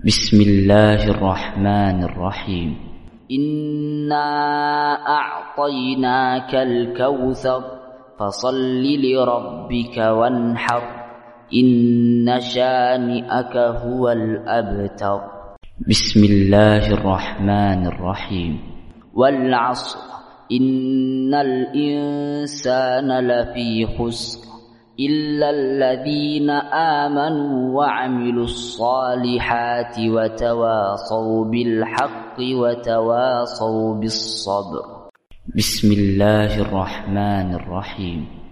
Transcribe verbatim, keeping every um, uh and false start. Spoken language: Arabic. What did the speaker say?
بسم الله الرحمن الرحيم إنا أعطيناك الكوثر فصل لربك وانحر إن شانئك هو الأبتر. بسم الله الرحمن الرحيم والعصر إن الإنسان لفي خسر إلا الذين آمنوا وعملوا الصالحات وتواصوا بالحق وتواصوا بالصبر. بسم الله الرحمن الرحيم